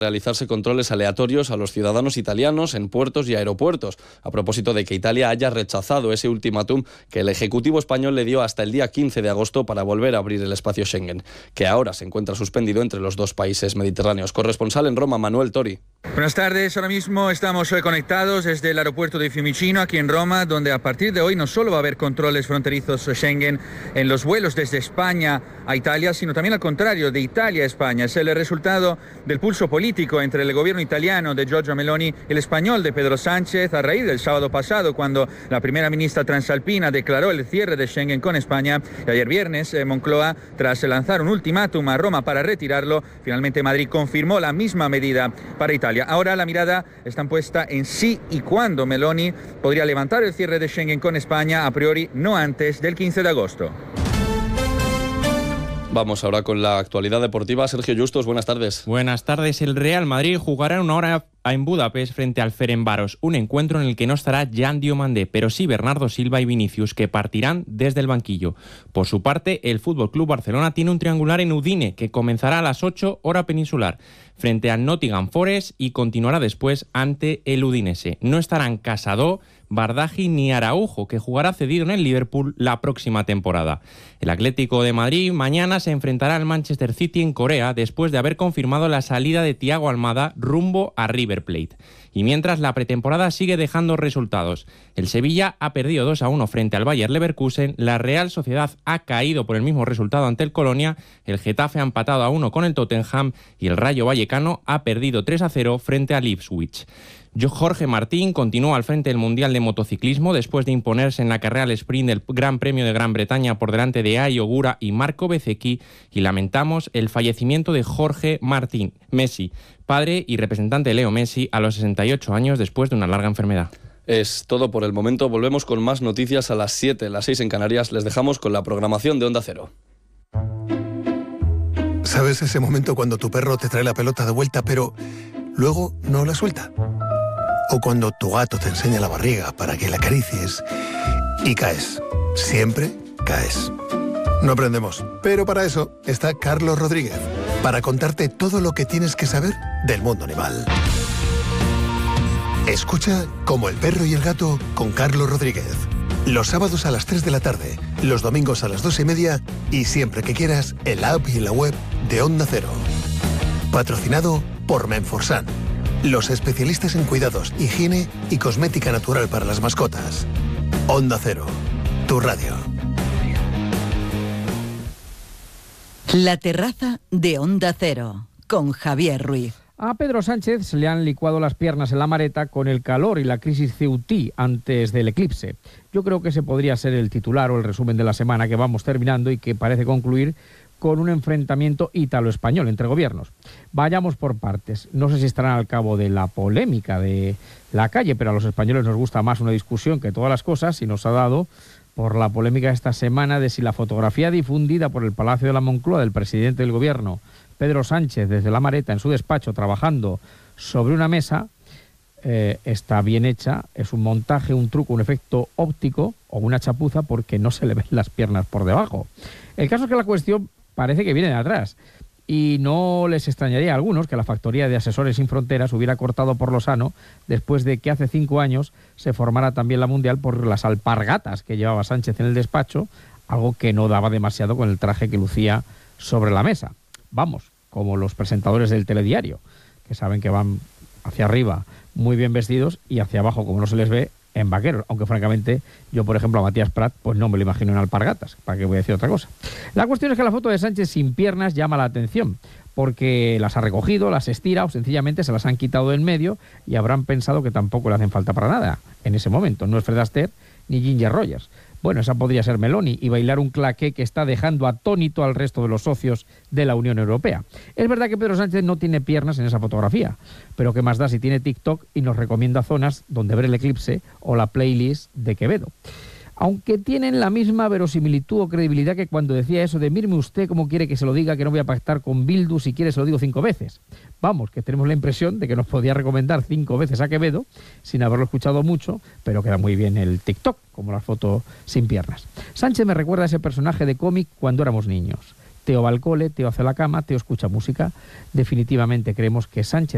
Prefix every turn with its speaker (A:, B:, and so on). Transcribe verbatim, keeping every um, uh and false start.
A: realizarse controles aleatorios a los ciudadanos italianos en puertos y aeropuertos, a propósito de que Italia haya rechazado ese ultimátum que el Ejecutivo español le dio hasta el día quince de agosto para volver a abrir el espacio Schengen, que ahora se encuentra suspendido entre los dos países mediterráneos. Corresponsal en Roma, Manuel Tori.
B: Buenas tardes, ahora mismo estamos conectados desde el aeropuerto de Fiumicino, aquí en Roma, donde a partir de hoy no solo va a haber controles fronterizos Schengen en los vuelos desde España a Italia, sino también al contrario, de Italia a España. Es el resultado del pulso político entre el gobierno italiano de Giorgia Meloni y el español de Pedro Sánchez a raíz del sábado pasado, cuando la primera ministra transalpina declaró el cierre de Schengen con España, y ayer viernes eh, Moncloa, tras lanzar un ultimátum a Roma para retirarlo, finalmente Madrid confirmó la misma medida para Italia. Ahora la mirada está puesta en si y cuándo Meloni podría levantar el cierre de Schengen con España, a priori no antes del quince de agosto.
A: Vamos ahora con la actualidad deportiva. Sergio Justos, buenas tardes.
C: Buenas tardes. El Real Madrid jugará en una hora en Budapest frente al Ferencváros, un encuentro en el que no estará Jan Diomandé, pero sí Bernardo Silva y Vinicius, que partirán desde el banquillo. Por su parte, el F C Barcelona tiene un triangular en Udine, que comenzará a las ocho hora peninsular, frente al Nottingham Forest, y continuará después ante el Udinese. No estarán Casado, Bardaji ni Araujo, que jugará cedido en el Liverpool la próxima temporada. El Atlético de Madrid mañana se enfrentará al Manchester City en Corea, después de haber confirmado la salida de Thiago Almada rumbo a River Plate. Y mientras, la pretemporada sigue dejando resultados. El Sevilla ha perdido dos a uno frente al Bayer Leverkusen, la Real Sociedad ha caído por el mismo resultado ante el Colonia, el Getafe ha empatado a uno con el Tottenham y el Rayo Vallecano ha perdido tres a cero frente al Ipswich. Jorge Martín continúa al frente del Mundial de Motociclismo después de imponerse en la carrera al sprint del Gran Premio de Gran Bretaña por delante de Ai Ogura y Marco Bezzecchi, y lamentamos el fallecimiento de Jorge Martín Messi, padre y representante de Leo Messi, a los sesenta y ocho años después de una larga enfermedad.
A: Es todo por el momento. Volvemos con más noticias a las siete, las seis en Canarias. Les dejamos con la programación de Onda Cero.
D: ¿Sabes ese momento cuando tu perro te trae la pelota de vuelta, pero luego no la suelta? O cuando tu gato te enseña la barriga para que la acaricies y caes. Siempre caes. No aprendemos, pero para eso está Carlos Rodríguez, para contarte todo lo que tienes que saber del mundo animal. Escucha Como el perro y el gato con Carlos Rodríguez. Los sábados a las tres de la tarde, los domingos a las dos y media y siempre que quieras en la app y en la web de Onda Cero. Patrocinado por Menforsan, los especialistas en cuidados, higiene y cosmética natural para las mascotas. Onda Cero, tu radio.
E: La terraza de Onda Cero, con Javier Ruiz.
F: A Pedro Sánchez se le han licuado las piernas en la maleta con el calor y la crisis ceutí antes del eclipse. Yo creo que ese podría ser el titular o el resumen de la semana que vamos terminando y que parece concluir con un enfrentamiento ítalo-español entre gobiernos. Vayamos por partes. No sé si estarán al cabo de la polémica de la calle, pero a los españoles nos gusta más una discusión que todas las cosas, y nos ha dado por la polémica esta semana de si la fotografía difundida por el Palacio de la Moncloa del presidente del gobierno, Pedro Sánchez, desde la Mareta en su despacho trabajando sobre una mesa, eh, está bien hecha, es un montaje, un truco, un efecto óptico o una chapuza, porque no se le ven las piernas por debajo. El caso es que la cuestión parece que viene de atrás, y no les extrañaría a algunos que la factoría de Asesores Sin Fronteras hubiera cortado por lo sano después de que hace cinco años se formara también la Mundial por las alpargatas que llevaba Sánchez en el despacho, algo que no daba demasiado con el traje que lucía sobre la mesa. Vamos, como los presentadores del telediario, que saben que van hacia arriba muy bien vestidos y hacia abajo, como no se les ve, en vaqueros, aunque francamente yo, por ejemplo, a Matías Prat pues no me lo imagino en alpargatas, para qué voy a decir otra cosa. La cuestión es que la foto de Sánchez sin piernas llama la atención, porque las ha recogido, las estira o sencillamente se las han quitado del medio y habrán pensado que tampoco le hacen falta para nada en ese momento. No es Fred Astaire ni Ginger Rogers. Bueno, esa podría ser Meloni y bailar un claqué que está dejando atónito al resto de los socios de la Unión Europea. Es verdad que Pedro Sánchez no tiene piernas en esa fotografía, pero qué más da si tiene TikTok y nos recomienda zonas donde ver el eclipse o la playlist de Quevedo. Aunque tienen la misma verosimilitud o credibilidad que cuando decía eso de míreme usted cómo quiere que se lo diga, que no voy a pactar con Bildu, si quiere se lo digo cinco veces. Vamos, que tenemos la impresión de que nos podía recomendar cinco veces a Quevedo sin haberlo escuchado mucho, pero queda muy bien el TikTok, como la foto sin piernas. Sánchez me recuerda a ese personaje de cómic cuando éramos niños. Teo va al cole, Teo hace la cama, Teo escucha música. Definitivamente creemos que Sánchez